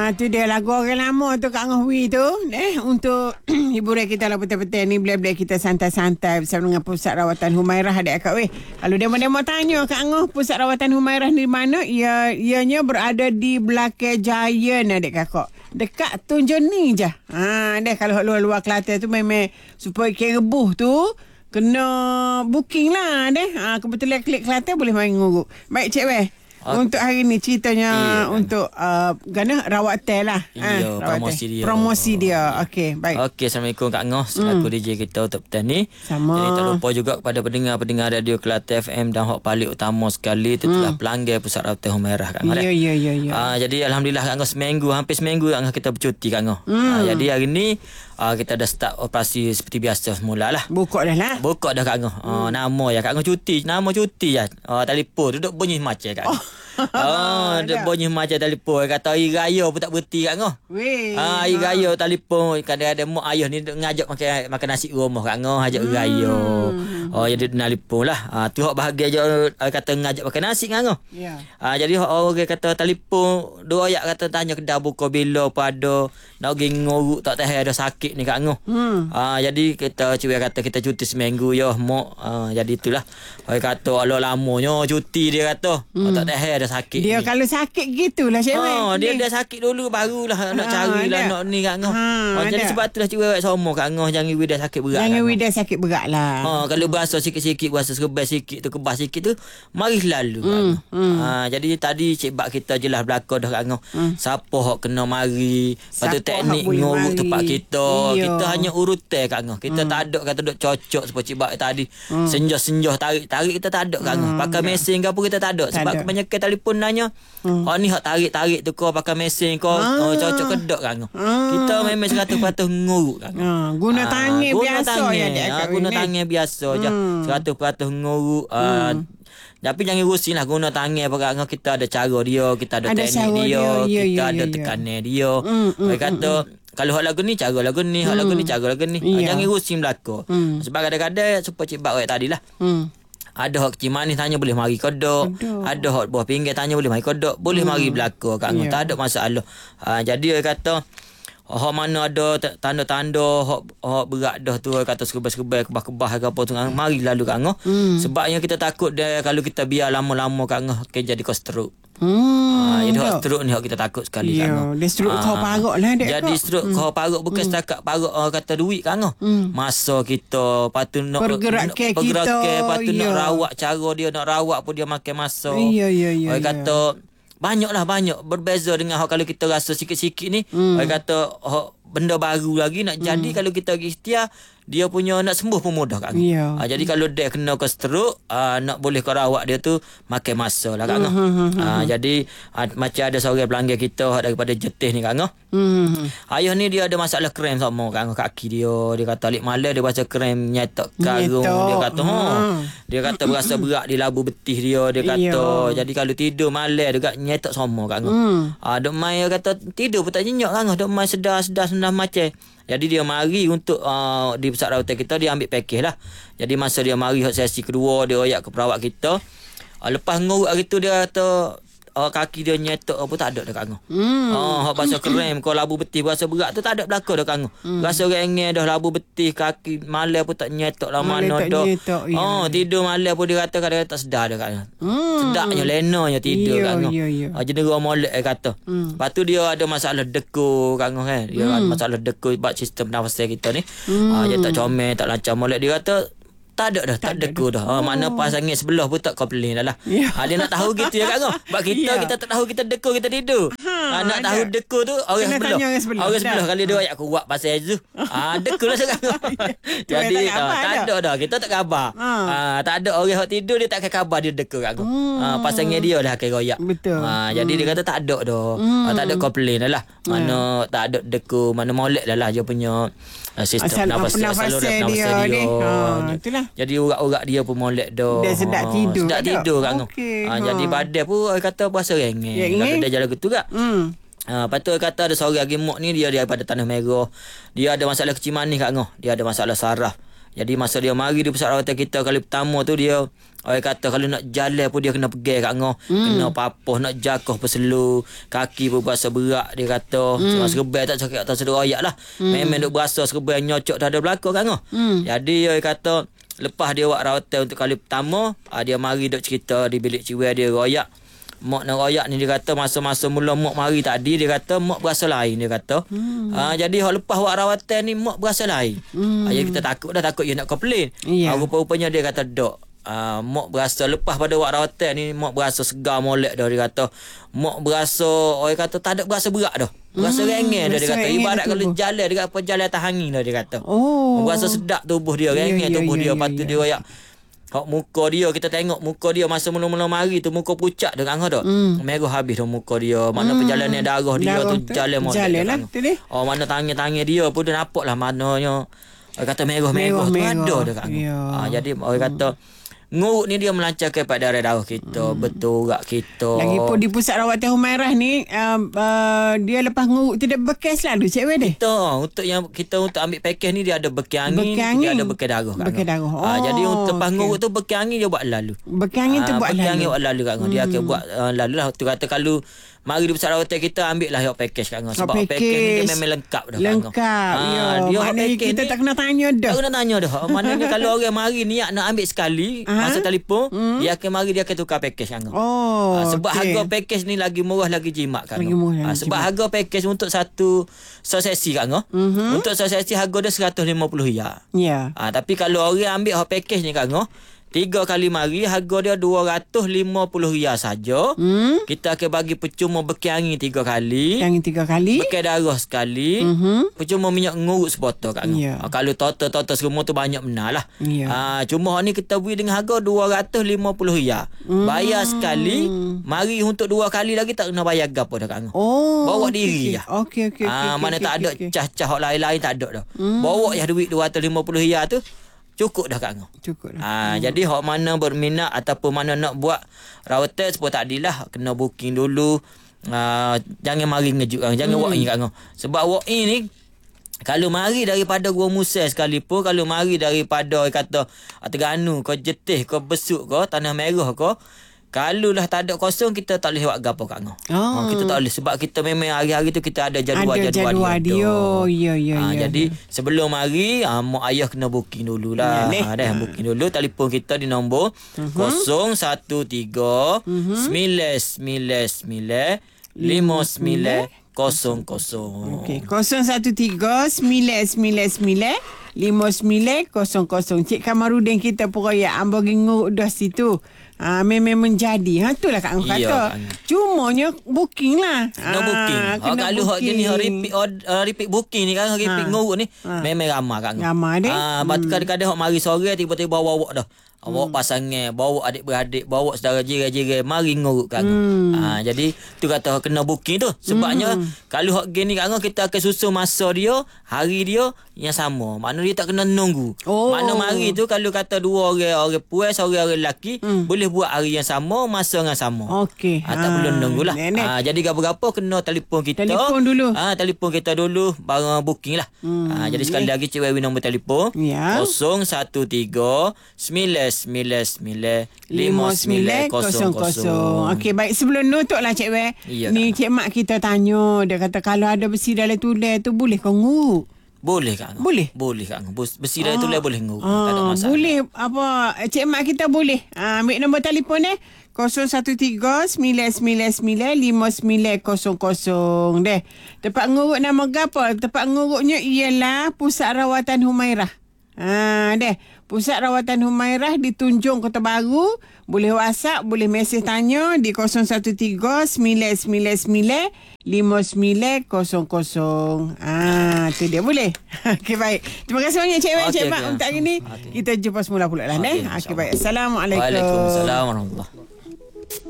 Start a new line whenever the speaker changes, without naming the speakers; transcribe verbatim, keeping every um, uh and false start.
Ah, tu dia lagu orang lama tu Kak Ngoh Wi tu. Eh, untuk hiburan kita lah petang-petang ni, bila-bila kita santai-santai bersama dengan Pusat Rawatan Humairah adik Kak Weh. Kalau demo-demo tanya Kak Ngoh, Pusat Rawatan Humairah ni mana? Ia ianya berada di belakang Giant adik kakak. Dekat Tunjun ni je. Ha, deh kalau luar-luar Kelantan tu memang supaya kira rebuh tu kena booking lah deh. Ha, kebetulan klik Kelantan boleh main nguruk. Baik Cik Weh. Okay. Untuk hari ni ceritanya iya, untuk uh, gana rawat tel lah.
Iya,
ha,
promosi dia.
Promosi dia. Okey, baik.
Okey, Assalamualaikum Kak Ngoh selaku mm. D J kita untuk petang ni.
Sama.
Jadi tak lupa juga kepada pendengar-pendengar radio Kelantan F M dan hok paling utama sekali itu adalah mm. pelanggan Pusat Rawatan Humairah Kak Ngoh.
Ya, ya, ya, ya.
Ah, jadi alhamdulillah Kak Ngoh seminggu hampir seminggu Kak Ngoh kita bercuti Kak Ngoh. Mm. Ah, jadi hari ni ah, kita dah start operasi seperti biasa semula lah.
Buka dah lah.
Buka dah Kak Ngoh. Ah, mm. nama ya Kak Ngoh cuti, nama cuti je. Ah, telefon duduk bunyi macam Kak Ngoh. Oh. Oh, dia bunyi macam telefon. Kata hari raya pun tak berhenti Kak Ngoh. Weh. Ah, hari ha. raya telefon. Kadang-kadang mak ayah ni ngajak makan makan nasi rumah Kak Ngoh, ajak hmm. raya. Oh, jadi telefon lah. Ah, tu hak bahagia je kata ngajak makan nasi Kak Ngoh. Ya. Ah, jadi hak orang kata telefon, dua ayat kata tanya kedai buka bila pada nak pergi ngoruk tak tahu ada sakit ni Kak Ngoh. Hmm. Ah, jadi kita cuba kata kita cuti seminggu ya mak. Ah, jadi itulah. Orang kata Allah lamanya cuti dia kata. Hmm. Oh, tak tahu ada sakit
dia ni. Kalau sakit gitulah Cik Weh.
Oh, dia dah sakit dulu barulah nak ha, carilah nak ni Kak Ngoh. Ha, oh, jadi sebab itulah cuba semua Kak Ngoh jangan widah sakit berat.
Jangan widah sakit berat lah.
Oh, kalau berasa sikit-sikit berasa serbas sikit tu kebas sikit tu mari lalu hmm, Kak Ngoh. Hmm. Ha, jadi tadi Cik Bak kita jelas belakang dah Kak Ngoh. Hmm. Siapa hok kena mari, patu teknik nguruk tempat kita. Iyo. Kita hanya urutan Kak Ngoh. Kita hmm. tak ada kata duk cocok seperti Cik Bak tadi. Hmm. Senjah-senjah tarik-tarik kita tak ada Kak Ngoh. Hmm. Pakai mesin ke apa kita tak ada sebab kebanyakan telefon nanya hmm. oh ni hak tarik-tarik tu kau pakai mesin kau ah. oh, cocok kedok Kak Ngoh. Ah. Kita memang seratus peratus nguruk Kak Ngoh. Ah.
Guna ah. tangan guna biasa tangan. Ya dia
ah, guna tangan biasa hmm. je seratus peratus nguruk. Ah. Hmm. Tapi jangan rusin lah guna tangan apa Kak Ngoh. Kita ada cara dia, kita ada, ada teknik dia, dia. Ya, kita ya, ada ya, tekanan ya. dia. Hmm. Hmm. Kata hmm. kalau hak lagu ni cara lagu ni, hak hmm. lagu ni cara lagu ni. Ya. Jangan rusin belaka. Hmm. Sebab kadang-kadang supaya Cik Bak tadi lah. Hmm. Ada hak kecil manis tanya boleh mari kodok. Aduh. Ada hak buah pinggir tanya boleh mari kodok. Boleh hmm. mari belaka Kak Ngoh. Yeah. Tak ada masalah. Ha, jadi dia kata hak mana ada tanda-tanda hak hak berat dah tu kata serba-serba kebah-kebah ke apa tu mari lalu Kak Ngoh. Hmm. Sebabnya kita takut dia kalau kita biar lama-lama Kak Ngoh akan jadi stroke. Hmm. Ah, jadi hak stroke ni hak kita takut sekali Kak Ngoh.
Dia stroke ah, kau paruk lah dek.
Jadi stroke hmm. kau paruk bukan hmm. setakat paruk uh, kata duit Kak Ngoh. Hmm. Masa kita patut nak
pergerakan kita,
pergerakan patut yeah. nak rawat cara dia nak rawat pun dia makan masa.
Ya ya ya.
Orang kata banyaklah banyak berbeza dengan hak kalau kita rasa sikit-sikit ni. Hmm. Orang kata hak benda baru lagi nak hmm. jadi kalau kita ikhtiar dia punya nak sembuh pun mudah Kak Ngoh. Yeah. Ha, jadi kalau dia kena ke stroke, ha, nak boleh kau rawat dia tu makan masa lah Kak Ngoh. Mm-hmm. Ha, jadi ha, macam ada seorang pelanggan kita daripada Jetih ni Kak Ngoh. Mm-hmm. Ayah ni dia ada masalah krem sama Kak Ngoh kaki dia. Dia kata alik malam dia baca krem nyetok karung. Dia kata ha. Mm. Dia kata berasa berat di labu betih dia. Dia kata yeah. jadi kalau tidur malam dekat nyetok sama Kak Ngoh. Mm. Ha, dok mai kata tidur pun tak nyenyak Kak Ngoh. Dok mai sedar-sedar sendah macam. Jadi dia mari untuk uh, di pusat rawatan kita dia ambil package lah. Jadi masa dia mari sesi kedua dia royak ke perawat kita. Uh, lepas nguruk hari tu dia kata uh, kaki dia nyetok apa tak ada dah Kak Ngoh. Hmm. Oh, hak bahasa krem kau labu betih berasa berat tu tak ada belaka dah Kak Ngoh. Hmm. Rasa rengeh dah labu betih kaki malam pun tak nyetok lah mana dah. Ya. Oh, tidur malam pun dia kata kadang-kadang tak sedar dah Kak Ngoh. Hmm. Sedaknya lenanya tidur Kak Ngoh. Ya, ya. Uh, jenera molek eh kata. Hmm. Lepas tu dia ada masalah deku Kak Ngoh kan. Dia hmm. ada masalah deku sebab sistem nafas kita ni. Hmm. Uh, dia tak comel, tak lancar molek dia kata tak ada dah, tak, tak deku dah. Ha, oh. Mana pasangnya sebelah pun tak komplain dah lah. Yeah. Ha, dia nak tahu gitu ya Kak Ngoh. Sebab kita, yeah. kita tak tahu kita deku, kita tidur. Ha, ha, nak ada. Tahu deku tu orang sebelah. Orang sebelah. Orang sebelah kali dia ayat kuat pasal itu. Ha, deku lah Kak Ngoh. Jadi tak, tak ada dah. Kita tak khabar. Ha. Ha, tak ada orang yang tidur dia tak akan khabar dia deku Kak Ngoh. Hmm. Ha, pasangnya dia lah akan royak. Betul. Ha, jadi hmm. dia kata tak ada dah. Hmm. Ha, tak ada komplain dah lah. Mana hmm. tak ada deku, mana molek dah lah dia punya sistem asal, nafas saluran nafas dia. dia. Ha, itulah. Jadi urat-urat dia pun molek dah.
Dia sedap tidur.
Sedap tidur Kak Ngoh. Okay. Ha, ha. Jadi badan pun orang kata berasa rengeh. Ya, kalau dia jalan gitu Kak. Hmm. Ha, lepas tu kata ada seorang gemuk ni dia daripada Tanah Merah. Dia ada masalah kecil manis Kak Ngoh. Dia ada masalah saraf. Jadi masa dia mari di pusat rawatan kita kali pertama tu dia orang kata kalau nak jalan pun dia kena pegang kat ngah. Hmm. Kena papoh nak jakoh peselu. Kaki pun berasa berat dia kata. Hmm. Serbai tak cakap atas sedut royak lah. Hmm. Memang duk berasa serbai nyocok tak ada belakang kat ngah. Hmm. Jadi orang kata lepas dia buat rawatan untuk kali pertama, dia mari duk cerita di bilik ciwek dia royak. Mak nak royak ni dia kata masa-masa mula mak mari tadi dia kata mak berasa lain dia kata. Hmm. Ha, jadi hak lepas buat rawatan ni mak berasa lain. Hmm. Ha, jadi kita takut dah takut dia nak komplain. Yeah. Ha, rupa-rupanya dia kata dok. Uh, mak berasa lepas pada buat rawatan ni mak berasa segar molek dah dia kata. Mak berasa orang kata tak ada berasa berat dah. Berasa hmm, rengeng dah dia kata. Ibarat kalau jalan dekat apa jalan atas angin dah dia kata. Oh. Berasa sedap tubuh dia, rengeng yeah, tubuh yeah, dia. Lepas yeah, tu yeah. dia royak. Hak muka dia kita tengok muka dia masa mula-mula mari tu muka pucat dah kan dah. Mm. Merah habis dah muka dia. Mana mm. perjalanan darah dia darah tu, tu jalan molek. Jalan lah tu dia. Oh mana tangan-tangan dia pun dia nampaklah mananya. Orang kata merah-merah tu ada dah kan. Yeah. Ha, jadi orang kata nguruk ni dia melancarkan pada darah kita, hmm. betul urat kita.
Lagipun di pusat rawatan Humairah ni uh, uh, dia lepas nguruk tu dia bekas selalu cik Wei.
Kita untuk yang kita untuk ambil package ni dia ada bekas angin, angin, dia ada bekas darah kan.
Bekas darah. Oh,
ha, jadi untuk lepas okay. nguruk tu bekas angin dia buat lalu.
Bekas angin ha, tu buat lalu.
Bekas angin buat lalu kan. Hmm. Dia akan buat uh, lalu lah. Tu kata kalau mari di pusat rawatan kita ambil lah hak package kan. Sebab hak package ni dia memang lengkap dah.
Lengkap. Ha, ya. Dia maknanya kita ni, tak kena tanya dah.
Tak kena tanya dah. Maknanya kalau orang mari niat nak ambil sekali masa telefon Hmm. dia akan mari dia akan tukar package kan.
Oh,
ha, sebab okay. harga package ni lagi murah lagi jimat kan. Ha, sebab harga package untuk satu sesi kan. Mm-hmm. Untuk sesi harga dia seratus lima puluh ringgit. Ya. Yeah. Ha, tapi kalau orang ambil hak package ni kan, tiga kali mari harga dia dua ratus lima puluh ringgit saja. Hmm? Kita akan bagi percuma bekas angin tiga kali.
Angin tiga kali.
Bekas darah sekali. Mm-hmm. Percuma minyak ngurut sebotol kan. Yeah. Ha, kalau total-total semua tu banyak benar lah. Yeah. Ha, cuma ni kita beri dengan harga dua ratus lima puluh ringgit. Mm. Bayar sekali, mari untuk dua kali lagi tak kena bayar gapo dah kan.
Oh.
Bawa
okay,
diri
okay.
lah.
Okey okey okey.
Ha, mana
okay,
tak ada
okay.
cah-cah lain-lain tak ada dah. Mm. Bawa je duit dua ratus lima puluh ringgit tu. Cukup dah Kak Angah.
Cukup dah.
Ha, hmm. Jadi hak mana berminat ataupun mana nak buat rawatan sepuluh takdilah kena booking dulu. Ha, jangan mari ngejut kan. Jangan hmm. walk in Kak Angah. Sebab walk in ni kalau mari daripada Gua Musa sekalipun, kalau mari daripada kata Terengganu ke Jetih ke Besut ke Tanah Merah ke, kalau lah tak ada kosong kita tak boleh buat gapo Kak Angah. Oh. Ha, kita tak boleh sebab kita memang hari-hari tu kita ada jadual-jadual dia.
Ya ya
ha,
ya.
Jadi sebelum mari ha, mak ayah kena booking dululah. Ya, ha, dah ha. booking dulu. Telefon kita di nombor uh-huh. kosong satu tiga sembilan sembilan sembilan lima sembilan kosong kosong.
Okey, kosong satu tiga sembilan sembilan sembilan lima sembilan kosong kosong. Cik Kamarudin kita poroyak ambagi nguruk dah situ. Ah, memang menjadi. Ha itulah Kak Angah kata. Cumanya booking lah.
Kena booking. Ha, kalau hak jenis repeat uh, repeat booking ni kan repeat ha. nguruk ni ha. memang ramai Kak Angah.
Ramai deh.
Ah, hmm. kadang-kadang hak mari sore tiba-tiba bawa-bawa dah. Bawa hmm. pasangan, bawa adik-beradik, bawa saudara jiran-jiran mari nguruk Kak Angah. Hmm. Ha, jadi tu kata kena booking tu. Sebabnya hmm. kalau hak gini Kak Angah kita akan susun masa dia, hari dia yang sama. Mana dia tak kena nunggu. Oh. Mana mari tu kalau kata dua orang, orang puas, orang orang lelaki hmm. boleh buat hari yang sama, masa yang sama. Okey. Ha, tak ha. perlu nunggulah. Ha, jadi gapo-gapo kena telefon kita.
Telefon dulu.
Ha, telefon kita dulu baru booking lah. Hmm. Ha, jadi sekali lagi Cik Wewi nombor telefon
ya.
kosong satu tiga sembilan sembilan sembilan lima sembilan kosong kosong.
Okey, baik sebelum nutup lah Cik Wewi. Ya, ni Cik Mak kita tanya, dia kata kalau ada besi dalam tulang tu boleh kau nguruk?
Boleh Kak Angah.
Boleh?
Boleh Kak Angah. Besi dari tu lah boleh nguruk.
Ah,
tak ada masalah.
Boleh. Apa, Cik Mak kita boleh. Ah, ambil nombor telefon eh. kosong satu tiga sembilan sembilan sembilan lima sembilan kosong kosong. Deh. Tempat nguruk nama apa? Tempat nguruknya ialah Pusat Rawatan Humairah. Ah, deh. Pusat Rawatan Humairah di Tunjung Kota Baru. Boleh WhatsApp, boleh mesej tanya di kosong satu tiga sembilan sembilan sembilan lima sembilan kosong kosong. Ah, tu dia boleh. Okey baik. Terima kasih banyak Cik Wan, Cik Mak untuk hari ni. Okay. Kita jumpa semula pula lah. Okay, okay, baik. Assalamualaikum.
Waalaikumsalam warahmatullahi.